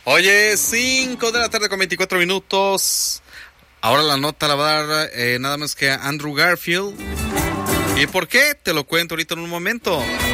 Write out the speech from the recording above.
Oye, 5 de la tarde con 24 minutos. Ahora la nota la va a dar nada más que Andrew Garfield. ¿Y por qué? Te lo cuento ahorita en un momento.